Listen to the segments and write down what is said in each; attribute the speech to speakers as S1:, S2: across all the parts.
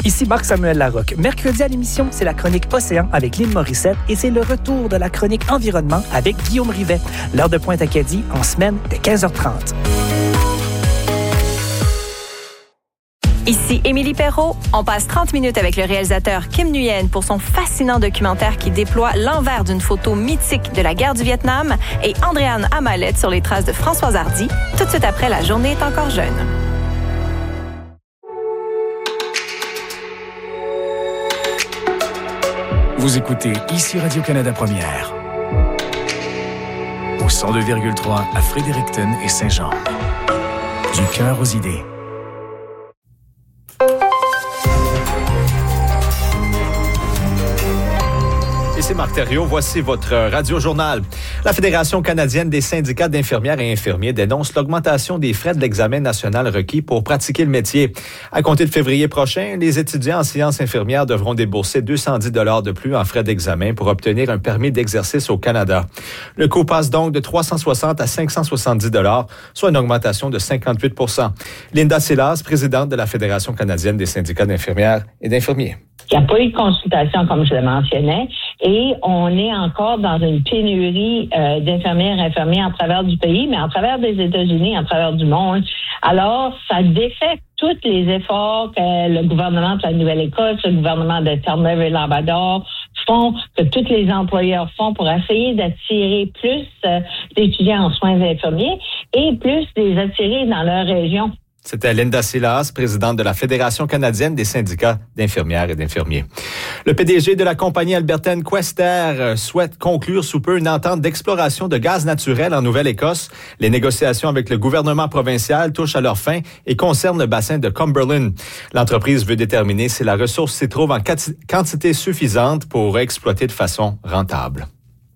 S1: Ici Marc-Samuel Larocque. Mercredi à l'émission, c'est la chronique Océan avec Lynn Morissette et c'est le retour de la chronique Environnement avec Guillaume Rivet. L'heure de pointe Acadie en semaine dès 15h30.
S2: Ici Émilie Perrault. On passe 30 minutes avec le réalisateur Kim Nguyen pour son fascinant documentaire qui déploie l'envers d'une photo mythique de la guerre du Vietnam et Andréane Amalette sur les traces de Françoise Hardy, tout de suite après La journée est encore jeune.
S3: Vous écoutez ici Radio-Canada Première. Au 102,3 à Fredericton et Saint-Jean. Du cœur aux idées.
S4: Ici Marc Thériault, voici votre radio-journal. La Fédération canadienne des syndicats d'infirmières et infirmiers dénonce l'augmentation des frais de l'examen national requis pour pratiquer le métier. À compter de février prochain, les étudiants en sciences infirmières devront débourser 210 $ de plus en frais d'examen pour obtenir un permis d'exercice au Canada. Le coût passe donc de 360 à 570 $, soit une augmentation de 58 %. Linda Silas, présidente de la Fédération canadienne des syndicats d'infirmières et d'infirmiers.
S5: Il n'y a pas eu de consultation, comme je le mentionnais, et on est encore dans une pénurie d'infirmières et infirmiers en travers du pays, mais en travers des États-Unis, en travers du monde. Alors, ça défait tous les efforts que le gouvernement de la Nouvelle-Écosse, le gouvernement de Terre-Neuve et Labrador font, que tous les employeurs font pour essayer d'attirer plus d'étudiants en soins infirmiers et plus les attirer dans leur région.
S4: C'était Linda Silas, présidente de la Fédération canadienne des syndicats d'infirmières et d'infirmiers. Le PDG de la compagnie albertaine Quester souhaite conclure sous peu une entente d'exploration de gaz naturel en Nouvelle-Écosse. Les négociations avec le gouvernement provincial touchent à leur fin et concernent le bassin de Cumberland. L'entreprise veut déterminer si la ressource s'y trouve en quantité suffisante pour exploiter de façon rentable.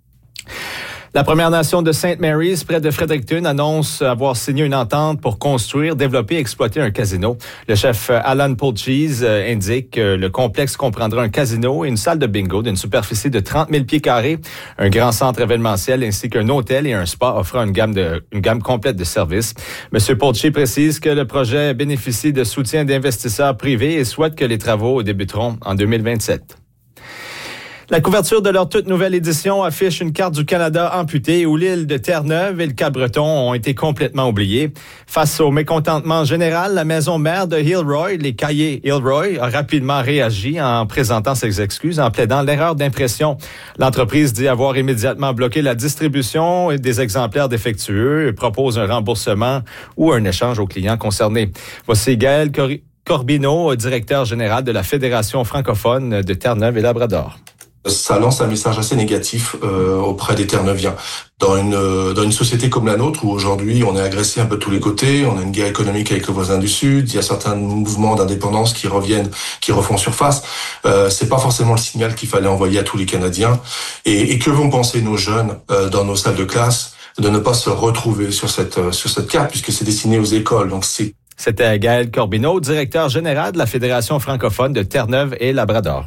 S4: La Première Nation de St. Mary's, près de Fredericton, annonce avoir signé une entente pour construire, développer et exploiter un casino. Le chef Alan Polcheese indique que le complexe comprendra un casino et une salle de bingo d'une superficie de 30 000 pieds carrés, un grand centre événementiel ainsi qu'un hôtel et un spa offrant une gamme complète de services. M. Polcheese précise que le projet bénéficie de soutien d'investisseurs privés et souhaite que les travaux débuteront en 2027. La couverture de leur toute nouvelle édition affiche une carte du Canada amputée où l'île de Terre-Neuve et le Cap-Breton ont été complètement oubliés. Face au mécontentement général, la maison mère de Hilroy, les Cahiers Hilroy, a rapidement réagi en présentant ses excuses en plaidant l'erreur d'impression. L'entreprise dit avoir immédiatement bloqué la distribution des exemplaires défectueux et propose un remboursement ou un échange aux clients concernés. Voici Gaël Corbineau, directeur général de la Fédération francophone de Terre-Neuve et Labrador.
S6: Ça lance un message assez négatif auprès des Terre-Neuviens. Dans une société comme la nôtre, où aujourd'hui on est agressé un peu de tous les côtés, on a une guerre économique avec le voisin du Sud, il y a certains mouvements d'indépendance qui refont surface, c'est pas forcément le signal qu'il fallait envoyer à tous les Canadiens. Et que vont penser nos jeunes dans nos salles de classe de ne pas se retrouver sur cette carte, puisque c'est destiné aux écoles. Donc
S4: C'était Gaël Corbineau, directeur général de la Fédération francophone de Terre-Neuve et Labrador.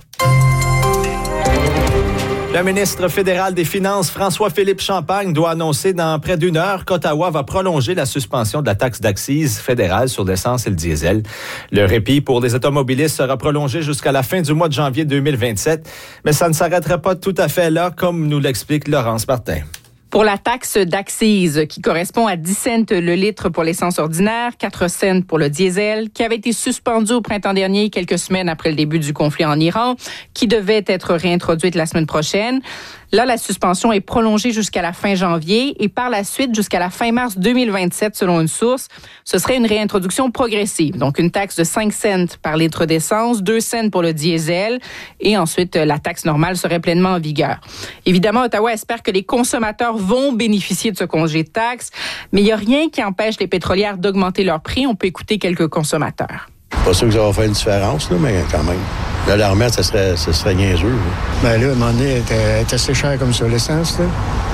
S4: Le ministre fédéral des Finances, François-Philippe Champagne, doit annoncer dans près d'une heure qu'Ottawa va prolonger la suspension de la taxe d'accise fédérale sur l'essence et le diesel. Le répit pour les automobilistes sera prolongé jusqu'à la fin du mois de janvier 2027, mais ça ne s'arrêtera pas tout à fait là, comme nous l'explique Laurence Martin.
S7: Pour la taxe d'accise, qui correspond à 10 cents le litre pour l'essence ordinaire, 4 cents pour le diesel, qui avait été suspendue au printemps dernier, quelques semaines après le début du conflit en Iran, qui devait être réintroduite la semaine prochaine. Là, la suspension est prolongée jusqu'à la fin janvier et par la suite jusqu'à la fin mars 2027, selon une source. Ce serait une réintroduction progressive. Donc, une taxe de 5 cents par litre d'essence, 2 cents pour le diesel et ensuite, la taxe normale serait pleinement en vigueur. Évidemment, Ottawa espère que les consommateurs vont bénéficier de ce congé de taxe, mais il n'y a rien qui empêche les pétrolières d'augmenter leur prix. On peut écouter quelques consommateurs.
S8: Pas sûr que ça va faire une différence, là, mais quand même. Là, la remettre, ça serait niaiseux. Là.
S9: Ben là, à un moment donné, elle était assez chère comme ça, l'essence, là.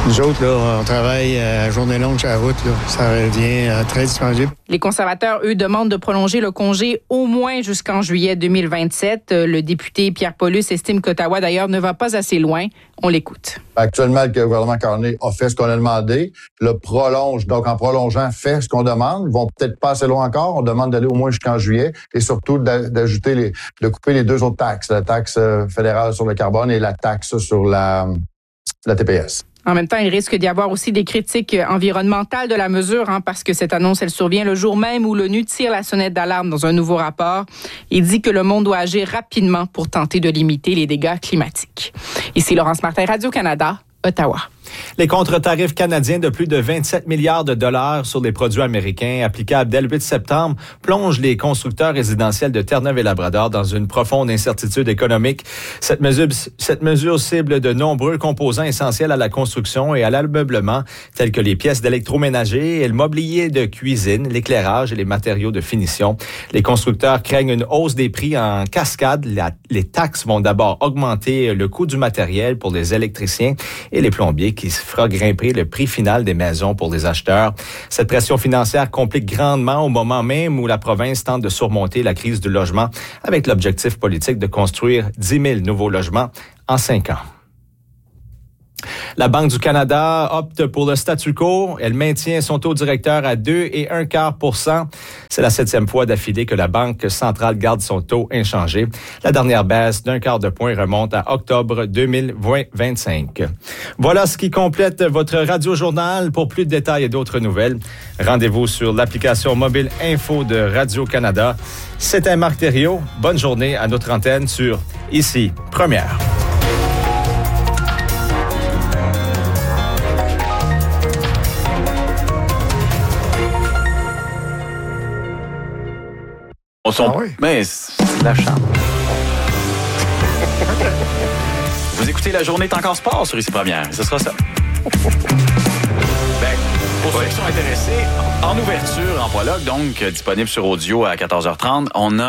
S9: Nous autres, là, on travaille à journée longue sur la route. Là. Ça revient très dispendieux.
S7: Les conservateurs, eux, demandent de prolonger le congé au moins jusqu'en juillet 2027. Le député Pierre Paulus estime qu'Ottawa, d'ailleurs, ne va pas assez loin. On l'écoute.
S8: Actuellement, le gouvernement Carney a fait ce qu'on a demandé, le prolonge. Donc, en prolongeant, fait ce qu'on demande. Ils vont peut-être pas assez loin encore. On demande d'aller au moins jusqu'en juillet et surtout de couper les deux autres taxes, la taxe fédérale sur le carbone et la taxe sur la TPS.
S7: En même temps, il risque d'y avoir aussi des critiques environnementales de la mesure, parce que cette annonce, elle survient le jour même où l'ONU tire la sonnette d'alarme dans un nouveau rapport. Il dit que le monde doit agir rapidement pour tenter de limiter les dégâts climatiques. Ici Laurence Martin, Radio-Canada, Ottawa.
S4: Les contre-tarifs canadiens de plus de 27 milliards de dollars sur les produits américains applicables dès le 8 septembre plongent les constructeurs résidentiels de Terre-Neuve et Labrador dans une profonde incertitude économique. Cette mesure cible de nombreux composants essentiels à la construction et à l'ameublement, tels que les pièces d'électroménager et le mobilier de cuisine, l'éclairage et les matériaux de finition. Les constructeurs craignent une hausse des prix en cascade. Les taxes vont d'abord augmenter le coût du matériel pour les électriciens et les plombiers, qui fera grimper le prix final des maisons pour les acheteurs. Cette pression financière complique grandement au moment même où la province tente de surmonter la crise du logement avec l'objectif politique de construire 10 000 nouveaux logements en 5 ans. La Banque du Canada opte pour le statu quo. Elle maintient son taux directeur à 2,25%. C'est la 7e fois d'affilée que la Banque centrale garde son taux inchangé. La dernière baisse d'0,25 point remonte à octobre 2025. Voilà ce qui complète votre radio-journal. Pour plus de détails et d'autres nouvelles, rendez-vous sur l'application mobile Info de Radio-Canada. C'était Marc Thériault. Bonne journée à notre antenne sur Ici Première.
S10: Mais c'est de la chambre. Vous écoutez La Journée est encore sport sur Ici Première. Ce sera ça. Pour ceux qui sont intéressés, en ouverture, en prologue, donc disponible sur audio à 14h30, on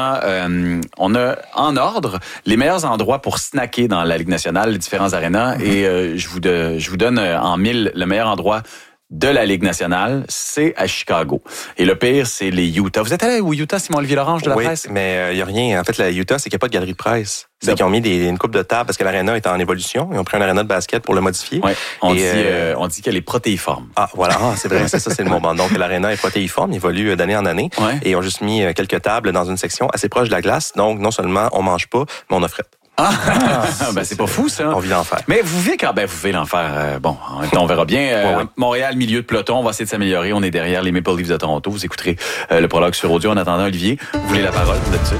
S10: a en ordre les meilleurs endroits pour snacker dans la Ligue nationale, les différents arénas. Et je vous donne en 1000 le meilleur endroit de la Ligue nationale, c'est à Chicago. Et le pire, c'est les Utah. Vous êtes allé au Utah, Simon-Olivier Lorange de la presse?
S11: Oui, mais il n'y a rien. En fait, la Utah, c'est qu'il n'y a pas de galerie de presse. C'est qu'ils ont mis une coupe de table parce que l'aréna est en évolution. Ils ont pris un aréna de basket pour le modifier.
S10: Oui, on dit qu'elle est protéiforme.
S11: Ah, voilà, c'est vrai, c'est ça, c'est le moment. Donc, l'aréna est protéiforme, il évolue d'année en année. Ouais. Et ils ont juste mis quelques tables dans une section assez proche de la glace. Donc, non seulement on mange pas, mais on a frette.
S10: C'est pas fou, ça.
S11: On vit l'enfer.
S10: Mais vous vivez l'enfer. Bon, en même temps, on verra bien. Montréal, milieu de peloton, on va essayer de s'améliorer. On est derrière les Maple Leafs de Toronto. Vous écouterez le prologue sur audio. En attendant, Olivier, vous voulez la parole là-dessus?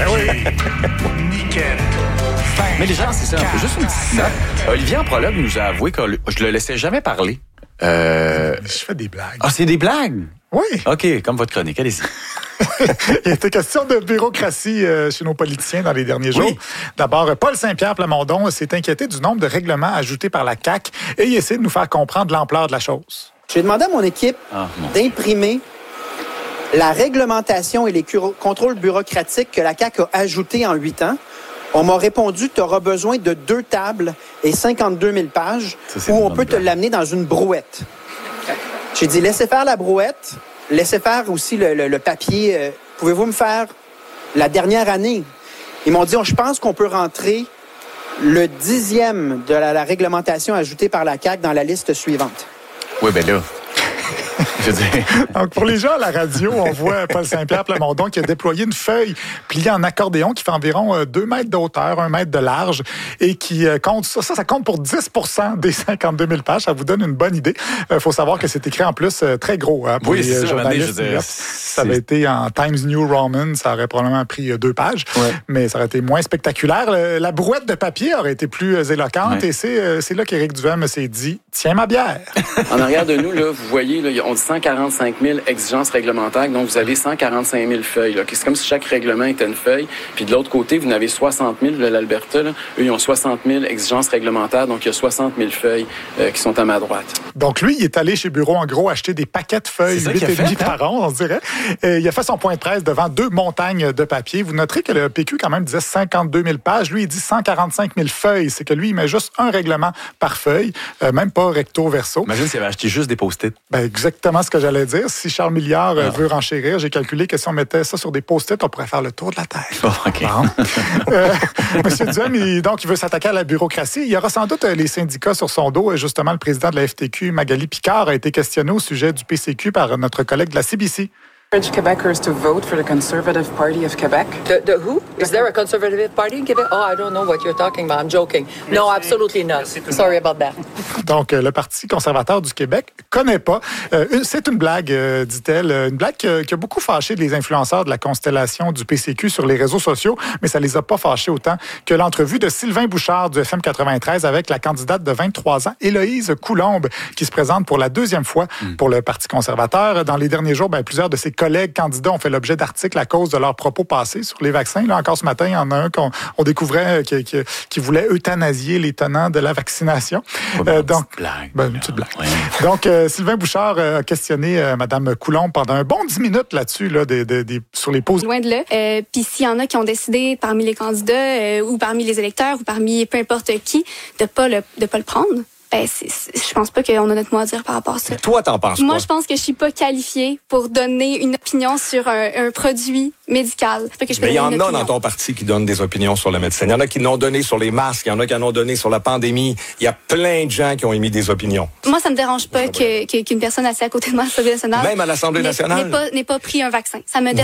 S12: Nickel.
S10: Mais les gens, c'est ça. Juste une petite note. Olivier, en prologue, nous a avoué que je le laissais jamais parler.
S12: Je fais des blagues.
S10: Ah, c'est des blagues?
S12: Oui.
S10: OK, comme votre chronique. Allez-y.
S12: Il était question de bureaucratie chez nos politiciens dans les derniers jours. D'abord, Paul Saint-Pierre Plamondon s'est inquiété du nombre de règlements ajoutés par la CAQ et il essaie de nous faire comprendre l'ampleur de la chose.
S13: J'ai demandé à mon équipe d'imprimer la réglementation et les contrôles bureaucratiques que la CAQ a ajoutés en 8 ans. On m'a répondu, tu auras besoin de 2 tables et 52 000 pages où on peut te l'amener dans une brouette. J'ai dit, laissez faire la brouette, laissez faire aussi le papier. Pouvez-vous me faire la dernière année? Ils m'ont dit, je pense qu'on peut rentrer le 10e de la réglementation ajoutée par la CAQ dans la liste suivante.
S10: Oui, bien là.
S12: Donc, pour les gens à la radio, on voit Paul Saint-Pierre Plamondon qui a déployé une feuille pliée en accordéon qui fait environ 2 mètres de hauteur, 1 mètre de large et qui compte ça compte pour 10% des 52 000 pages. Ça vous donne une bonne idée. Il faut savoir que c'est écrit en plus très gros pour les journalistes. Ça avait été en Times New Roman, ça aurait probablement pris 2 pages, mais ça aurait été moins spectaculaire. La brouette de papier aurait été plus éloquente et c'est là qu'Éric Duhem s'est dit « Tiens ma bière ».
S14: En arrière de nous, là, vous voyez, là, on sent 145 000 exigences réglementaires. Donc, vous avez 145 000 feuilles. Là. C'est comme si chaque règlement était une feuille. Puis de l'autre côté, vous en avez 60 000 de l'Alberta. Là. Eux, ils ont 60 000 exigences réglementaires. Donc, il y a 60 000 feuilles qui sont à ma droite.
S12: Donc, lui, il est allé chez Bureau en gros acheter des paquets de feuilles, 8,5 par an, on dirait. Et il a fait son point de presse devant 2 montagnes de papier. Vous noterez que le PQ, quand même, disait 52 000 pages. Lui, il dit 145 000 feuilles. C'est que lui, il met juste un règlement par feuille, même pas recto verso.
S10: Imagine s'il avait acheté juste des post-it.
S12: Ben, exactement ce que j'allais dire. Si Charles Milliard veut renchérir, j'ai calculé que si on mettait ça sur des post-it, on pourrait faire le tour de la Terre.
S10: Oh, OK.
S12: Monsieur Duhem, il veut s'attaquer à la bureaucratie. Il y aura sans doute les syndicats sur son dos. Justement, le président de la FTQ, Magali Picard, a été questionné au sujet du PCQ par notre collègue de la CBC.
S15: Encourage Quebecers to vote for the Conservative Party of Quebec.
S16: The who? Is there a Conservative Party in Quebec? Oh, I don't know what you're talking about. I'm joking. No, absolutely not. Sorry about that.
S12: Donc, le Parti conservateur du Québec connaît pas. C'est une blague, dit-elle. Une blague qui a beaucoup fâché les influenceurs de la constellation du PCQ sur les réseaux sociaux, mais ça les a pas fâchés autant que l'entrevue de Sylvain Bouchard du FM 93 avec la candidate de 23 ans, Héloïse Coulombe, qui se présente pour la 2e fois pour le Parti conservateur. Dans les derniers jours, plusieurs de ses collègues candidats ont fait l'objet d'articles à cause de leurs propos passés sur les vaccins. Là, encore ce matin, il y en a un qu'on découvrait qui voulait euthanasier les tenants de la vaccination. Donc, une petite blague. Oui. Donc, Sylvain Bouchard a questionné Mme Coulombe pendant un bon 10 minutes là-dessus, là, sur les pauses.
S17: Loin de là. Puis s'il y en a qui ont décidé parmi les candidats ou parmi les électeurs ou parmi peu importe qui de pas le prendre, je pense pas qu'on a notre mot à dire par rapport à ça.
S18: Toi, t'en penses quoi?
S17: Moi, je pense que je suis pas qualifiée pour donner une opinion sur un produit médical.
S18: Mais il y en a dans ton parti qui donnent des opinions sur la médecine. Il y en a qui l'ont donné sur les masques, il y en a qui en ont donné sur la pandémie. Il y a plein de gens qui ont émis des opinions.
S17: Moi, ça me dérange pas qu'une personne assise à côté de moi à l'Assemblée nationale...
S18: Même à l'Assemblée nationale?
S17: n'ait pas pris un vaccin. Ça me dérange